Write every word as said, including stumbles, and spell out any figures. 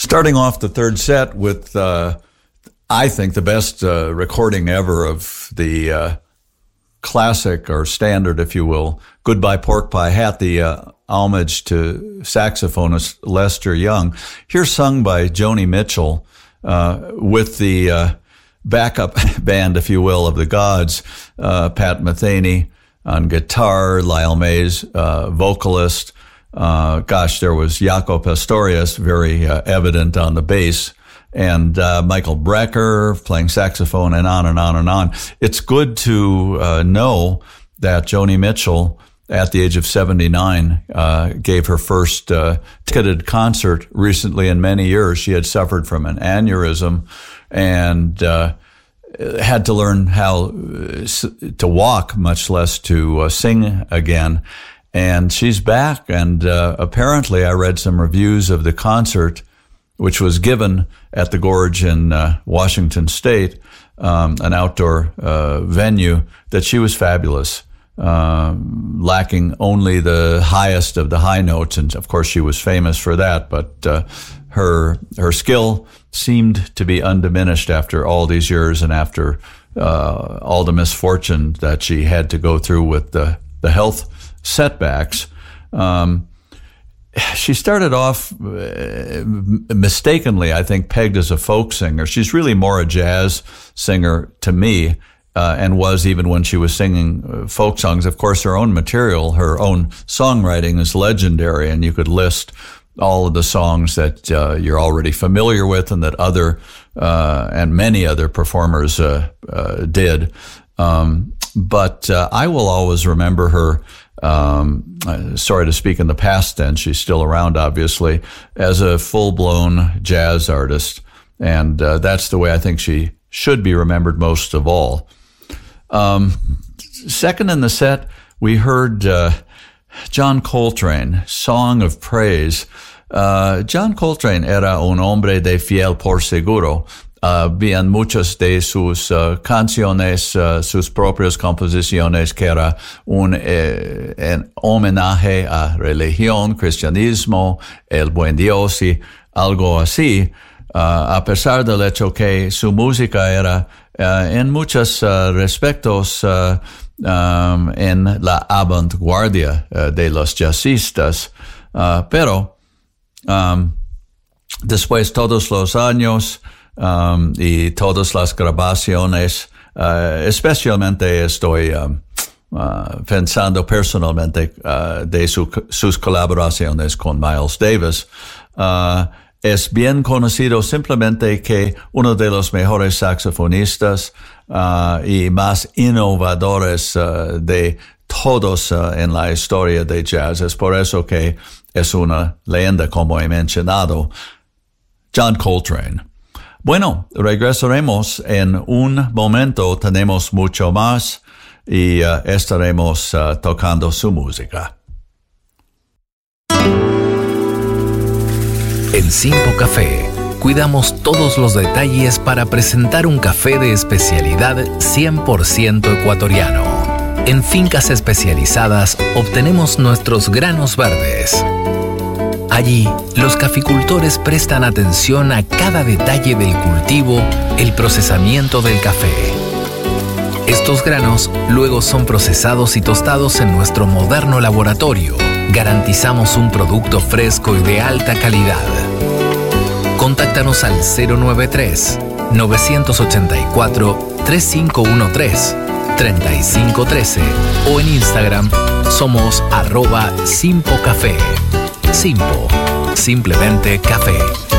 Starting off the third set with, uh, I think, the best uh, recording ever of the uh, classic or standard, if you will, Goodbye Pork Pie Hat, the uh, homage to saxophonist Lester Young. Here sung by Joni Mitchell uh, with the uh, backup band, if you will, of the gods, uh, Pat Metheny on guitar, Lyle Mays, uh, vocalist. Uh, gosh, there was Jaco Pastorius, very uh, evident on the bass, and uh, Michael Brecker playing saxophone, and on and on and on. It's good to uh, know that Joni Mitchell, at the age of seventy-nine, uh, gave her first uh, ticketed concert recently in many years. She had suffered from an aneurysm and uh, had to learn how to walk, much less to uh, sing again. And she's back, and uh, apparently I read some reviews of the concert, which was given at the Gorge in uh, Washington State, um, an outdoor uh, venue, that she was fabulous, uh, lacking only the highest of the high notes. And, of course, she was famous for that, but uh, her her skill seemed to be undiminished after all these years and after uh, all the misfortune that she had to go through with the, the health setbacks. Um, she started off uh, mistakenly, I think, pegged as a folk singer. She's really more a jazz singer to me, uh, and was even when she was singing uh, folk songs. Of course, her own material, her own songwriting is legendary, and you could list all of the songs that uh, you're already familiar with and that other uh, and many other performers uh, uh, did. Um, but uh, I will always remember her. Um, sorry to speak in the past tense, she's still around, obviously, as a full-blown jazz artist. And uh, that's the way I think she should be remembered most of all. Um, second in the set, we heard uh, John Coltrane, Song of Praise. Uh, John Coltrane era un hombre de fiel por seguro. Uh, bien muchas de sus uh, canciones, uh, sus propias composiciones, que era un eh, en homenaje a religión, cristianismo, el buen Dios y algo así, uh, a pesar del hecho que su música era uh, en muchos uh, respectos uh, um, en la vanguardia uh, de los jazzistas, uh, pero um, después todos los años Um, y todas las grabaciones, uh, especialmente estoy um, uh, pensando personalmente uh, de su, sus colaboraciones con Miles Davis. Uh, es bien conocido simplemente que uno de los mejores saxofonistas uh, y más innovadores uh, de todos uh, en la historia de jazz. Es por eso que es una leyenda, como he mencionado, John Coltrane. Bueno, regresaremos en un momento, tenemos mucho más y uh, estaremos uh, tocando su música. En Simpo Café, cuidamos todos los detalles para presentar un café de especialidad cien por ciento ecuatoriano. En fincas especializadas obtenemos nuestros granos verdes. Allí, los caficultores prestan atención a cada detalle del cultivo, el procesamiento del café. Estos granos luego son procesados y tostados en nuestro moderno laboratorio. Garantizamos un producto fresco y de alta calidad. Contáctanos al cero nueve tres, nueve ocho cuatro, tres cinco uno tres, tres cinco uno tres o en Instagram somos arroba Simpo Café. Simpo, simplemente café.